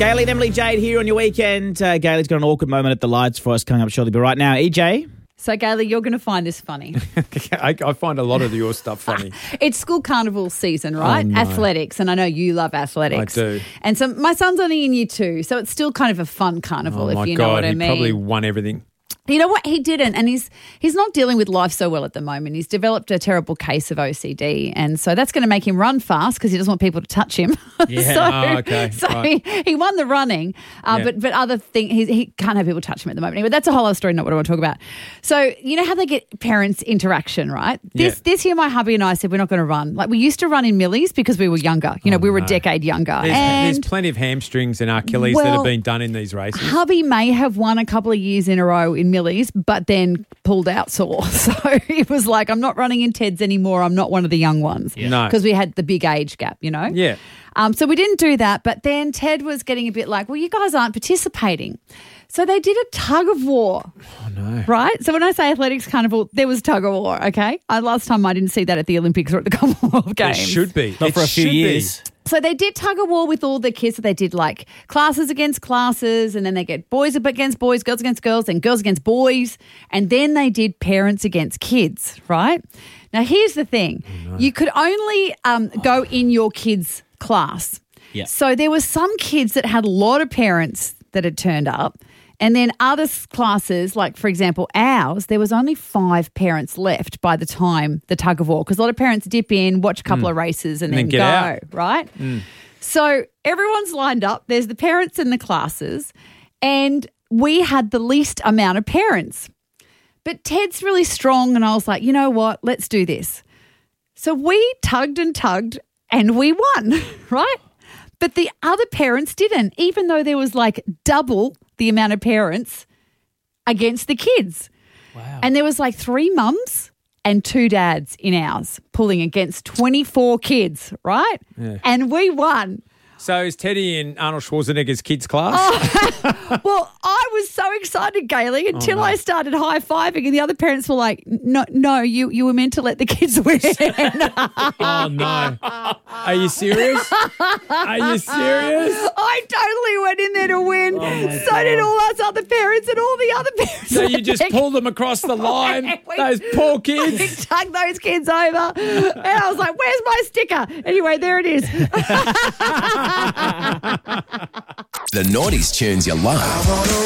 Gayley and Emily Jade here on your weekend. Gayley's got an awkward moment at the lights for us coming up shortly. But right now, EJ. So, Gayley, you're going to find this funny. I find a lot of your stuff funny. It's school carnival season, right? Oh, no. Athletics, and I know you love athletics. I do. And so my son's only in year 2, so it's still kind of a fun carnival, Oh, if you know what I he mean. probably won everything. You know what? He didn't, and he's not dealing with life so well at the moment. He's developed a terrible case of OCD, and so that's going to make him run fast because he doesn't want people to touch him. Yeah. Okay. So Right. he won the running, Yeah. but other thing, he can't have people touch him at the moment. Anyway, that's a whole other story, not what I want to talk about. So you know how they get parents interaction, right? This year, my hubby and I said we're not going to run. Like we used to run in Millie's because we were younger. You know, we were a decade younger. There's plenty of hamstrings and Achilles that have been done in these races. Hubby may have won a couple of years in a row in Millie's, but then pulled out sore. So he was like, I'm not running in Ted's anymore. I'm not one of the young ones. No. Because we had the big age gap, you know? Yeah. So we didn't do that. But then Ted was getting a bit like, well, you guys aren't participating. So they did a tug of war. Oh, no. Right? So when I say athletics carnival, there was tug of war, okay? Last time I didn't see that at the Olympics or at the Commonwealth Games. It should be. Not for a few years. So they did tug of war with all the kids. So they did like classes against classes, and then they get boys against boys, girls against girls, and girls against boys. And then they did parents against kids, right? Now, here's the thing. You could only go in your kids' class. Yeah. So there were some kids that had a lot of parents that had turned up. And then other classes, like, for example, ours, there was only 5 parents left by the time the tug of war, because a lot of parents dip in, watch a couple of races and then get go, out. right? So everyone's lined up. There's the parents in the classes, and we had the least amount of parents. But Ted's really strong, and I was like, you know what? Let's do this. So we tugged and we won, right? But the other parents didn't, even though there was like double the amount of parents against the kids. Wow. And there was like 3 mums and 2 dads in ours pulling against 24 kids, right? Yeah. And we won. So is Teddy in Arnold Schwarzenegger's kids' class? Well, I was so excited, Gayley, until I started high-fiving, and the other parents were like, no, you were meant to let the kids win. Oh, no. Are you serious? Are you serious? I totally went in there to win. So did all us other parents and all the other parents. So you just pulled them across the line? Those poor We kids? tugged those kids over. And I was like, where's my sticker? Anyway, there it is. The 90s tunes you love.